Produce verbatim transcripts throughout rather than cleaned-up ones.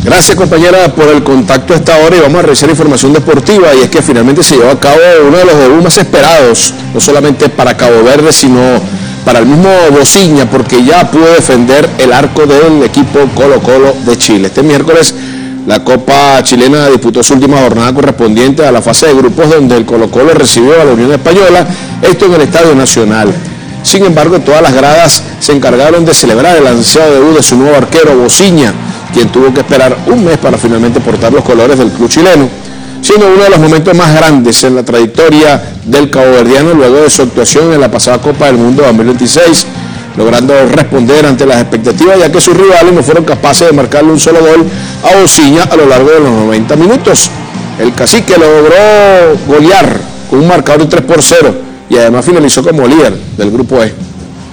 Gracias, compañera, por el contacto a esta hora, y vamos a revisar información deportiva. Y es que finalmente se llevó a cabo uno de los debuts más esperados, no solamente para Cabo Verde, sino para el mismo Bociña, porque ya pudo defender el arco del equipo Colo-Colo de Chile. Este miércoles la Copa Chilena disputó su última jornada correspondiente a la fase de grupos, donde el Colo-Colo recibió a la Unión Española, esto en el Estadio Nacional. Sin embargo, todas las gradas se encargaron de celebrar el ansiado debut de su nuevo arquero, Bociña, quien tuvo que esperar un mes para finalmente portar los colores del club chileno, siendo uno de los momentos más grandes en la trayectoria del caboverdiano luego de su actuación en la pasada Copa del Mundo dos mil veintiséis, logrando responder ante las expectativas, ya que sus rivales no fueron capaces de marcarle un solo gol a Bociña a lo largo de los noventa minutos. El cacique logró golear con un marcador de tres por cero y además finalizó como líder del grupo E.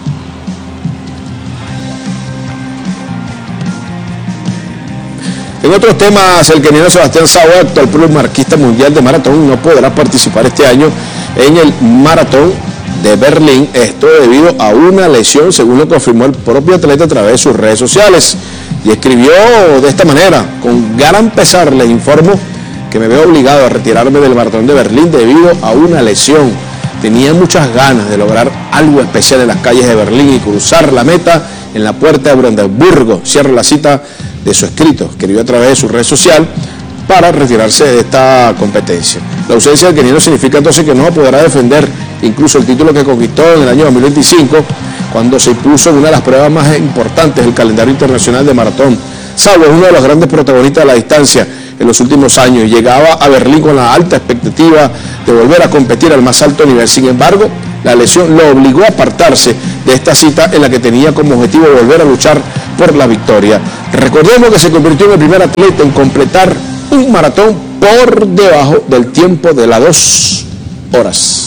En otros temas, el keniano Sebastián Sawa, actual marquista mundial de maratón, no podrá participar este año en el maratón de Berlín, esto debido a una lesión, según lo confirmó el propio atleta a través de sus redes sociales, y escribió de esta manera: con gran pesar les informo que me veo obligado a retirarme del maratón de Berlín debido a una lesión. Tenía muchas ganas de lograr algo especial en las calles de Berlín y cruzar la meta en la puerta de Brandenburgo. Cierra la cita de su escrito, escribió a través de su red social para retirarse de esta competencia. La ausencia del keniano significa entonces que no podrá defender incluso el título que conquistó en el año dos mil veinticinco, cuando se impuso en una de las pruebas más importantes del calendario internacional de maratón. Sawa es uno de los grandes protagonistas de la distancia en los últimos años y llegaba a Berlín con la alta expectativa de volver a competir al más alto nivel. Sin embargo, la lesión lo obligó a apartarse de esta cita en la que tenía como objetivo volver a luchar por la victoria. Recordemos que se convirtió en el primer atleta en completar un maratón por debajo del tiempo de las dos horas.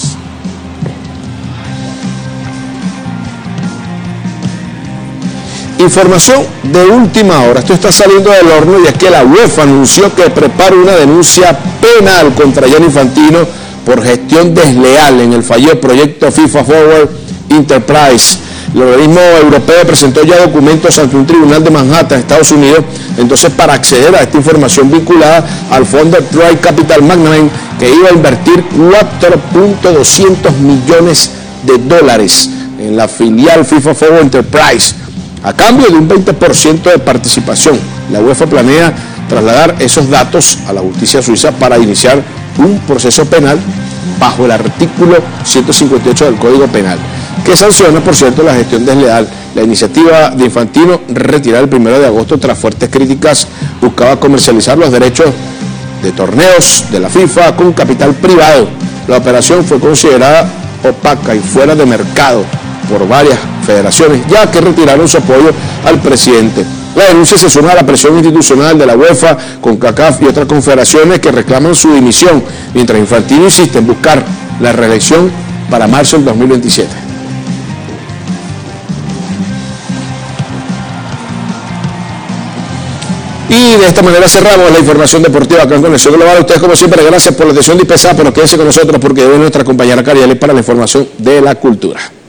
Información de última hora, esto está saliendo del horno, y es que la UEFA anunció que prepara una denuncia penal contra Gianni Infantino por gestión desleal en el fallido proyecto FIFA Forward Enterprise. El organismo europeo presentó ya documentos ante un tribunal de Manhattan, Estados Unidos, entonces para acceder a esta información vinculada al fondo Dry Capital Management, que iba a invertir cuatro punto doscientos millones de dólares en la filial FIFA Forward Enterprise, a cambio de un veinte por ciento de participación. La UEFA planea trasladar esos datos a la justicia suiza para iniciar un proceso penal bajo el artículo ciento cincuenta y ocho del Código Penal, que sanciona, por cierto, la gestión desleal. La iniciativa de Infantino, retirada el primero de agosto tras fuertes críticas, buscaba comercializar los derechos de torneos de la FIFA con capital privado. La operación fue considerada opaca y fuera de mercado por varias federaciones, ya que retiraron su apoyo al presidente. La denuncia se suma a la presión institucional de la UEFA, CONCACAF y otras confederaciones que reclaman su dimisión, mientras Infantino insiste en buscar la reelección para marzo del dos mil veintisiete. Y de esta manera cerramos la información deportiva acá en Conexión Global. A ustedes, como siempre, gracias por la atención dispensada, pero quédense con nosotros porque hoy nuestra compañera Cariel para la información de la cultura.